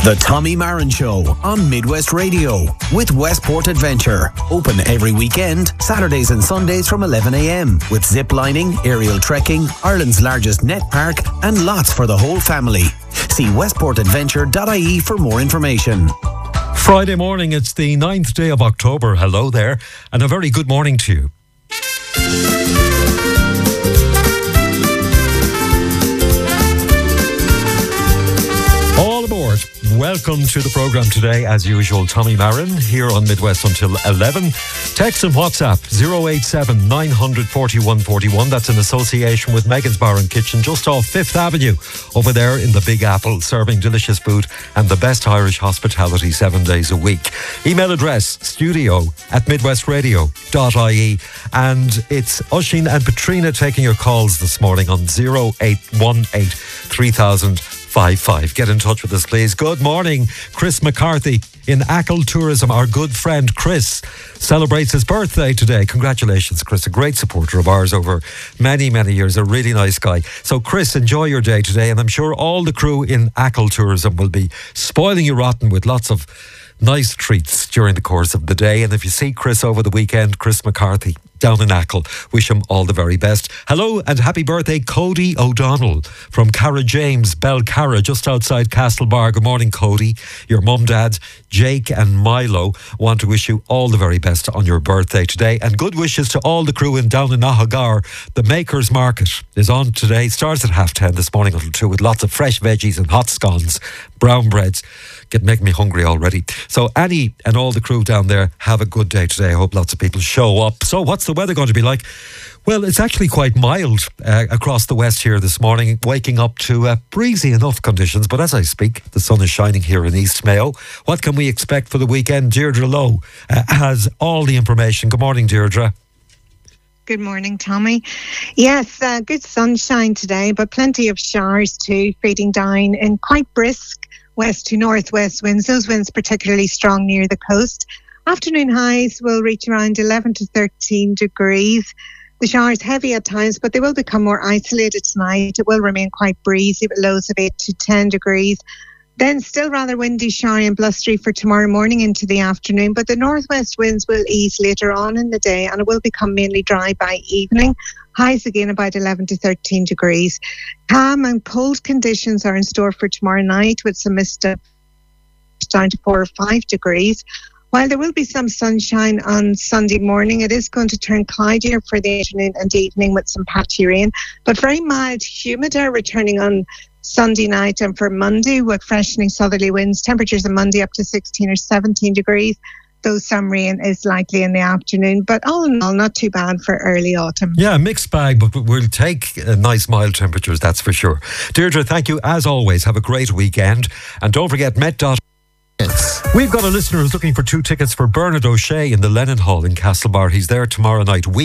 The Tommy Marin Show on Midwest Radio with Westport Adventure. Open every weekend, Saturdays and Sundays from 11 a.m. with zip lining, aerial trekking, Ireland's largest net park and lots for the whole family. See westportadventure.ie for more information. Friday morning, it's the 9th day of October. Hello there, and a very good morning to you. All aboard. Welcome to the programme today. As usual, Tommy Marin here on Midwest until 11. Text and WhatsApp 087 941 41. That's in association with Megan's Bar and Kitchen just off 5th Avenue over there in the Big Apple, serving delicious food and the best Irish hospitality 7 days a week. Email address studio@midwestradio.ie, and it's Oisín and Patrina taking your calls this morning on 0818 3055. Get in touch with us, please. Good morning. Chris McCarthy in Achill Tourism. Our good friend Chris celebrates his birthday today. Congratulations, Chris. A great supporter of ours over many, many years. A really nice guy. So, Chris, enjoy your day today, and I'm sure all the crew in Achill Tourism will be spoiling you rotten with lots of nice treats during the course of the day. And if you see Chris over the weekend, Chris McCarthy down in Achill, wish him all the very best. Hello and happy birthday, Cody O'Donnell from Cara James, Belcarra, just outside Castlebar. Good morning, Cody. Your mum, dad, Jake and Milo want to wish you all the very best on your birthday today. And good wishes to all the crew down in Nahagar. The Makers Market is on today. Starts at 10:30 this morning until 2 with lots of fresh veggies and hot scones, brown breads. Making me hungry already. So Annie and all the crew down there, have a good day today. I hope lots of people show up. So what's the weather going to be like? Well, it's actually quite mild across the west here this morning, waking up to breezy enough conditions. But as I speak, the sun is shining here in East Mayo. What can we expect for the weekend? Deirdre Lowe has all the information. Good morning, Deirdre. Good morning, Tommy. Yes, good sunshine today, but plenty of showers too, feeding down in quite brisk west to northwest winds. Those winds particularly strong near the coast. Afternoon highs will reach around 11 to 13 degrees. The showers heavy at times, but they will become more isolated tonight. It will remain quite breezy with lows of 8 to 10 degrees. Then still rather windy, showery and blustery for tomorrow morning into the afternoon, but the northwest winds will ease later on in the day and it will become mainly dry by evening. Highs again about 11 to 13 degrees. Calm and cold conditions are in store for tomorrow night with some mist down to 4 or 5 degrees. While there will be some sunshine on Sunday morning, it is going to turn cloudier for the afternoon and evening with some patchy rain, but very mild, humid air returning on Sunday night and for Monday with freshening southerly winds. Temperatures on Monday up to 16 or 17 degrees. Though some rain is likely in the afternoon, but all in all, not too bad for early autumn. Yeah, mixed bag, but we'll take nice mild temperatures, that's for sure. Deirdre, thank you as always. Have a great weekend. And don't forget Met. We've got a listener who's looking for 2 tickets for Bernard O'Shea in the Lennon Hall in Castlebar. He's there tomorrow night.